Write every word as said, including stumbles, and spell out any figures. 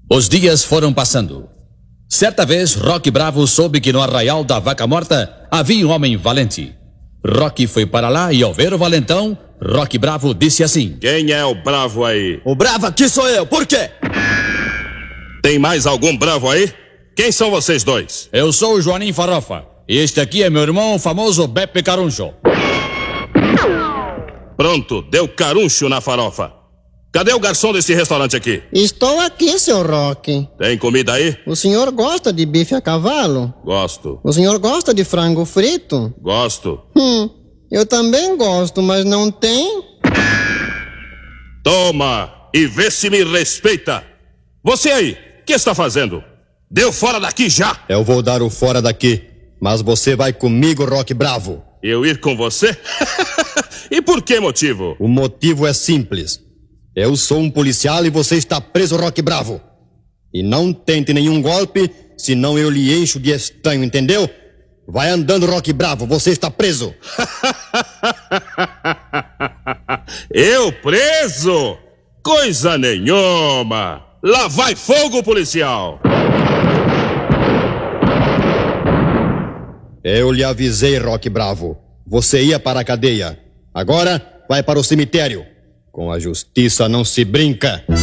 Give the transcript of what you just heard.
Os dias foram passando. Certa vez, Roque Bravo soube que no arraial da Vaca Morta havia um homem valente. Roque foi para lá e, ao ver o valentão, Roque Bravo disse assim: Quem é o bravo aí? O bravo aqui sou eu, por quê? Tem mais algum bravo aí? Quem são vocês dois? Eu sou o Joanim Farofa. E este aqui é meu irmão, o famoso Beppe Caruncho. Pronto, deu caruncho na farofa. Cadê o garçom desse restaurante aqui? Estou aqui, seu Roque. Tem comida aí? O senhor gosta de bife a cavalo? Gosto. O senhor gosta de frango frito? Gosto. Hum, eu também gosto, mas não tem. Toma e vê se me respeita. Você aí, o que está fazendo? Deu fora daqui já? Eu vou dar o fora daqui, mas você vai comigo, Roque Bravo. Eu ir com você? E por que motivo? O motivo é simples. Eu sou um policial e você está preso, Roque Bravo. E não tente nenhum golpe, senão eu lhe encho de estanho, entendeu? Vai andando, Roque Bravo, você está preso. Eu preso? Coisa nenhuma. Lá vai fogo, policial. Eu lhe avisei, Roque Bravo. Você ia para a cadeia. Agora vai para o cemitério. Com a justiça não se brinca.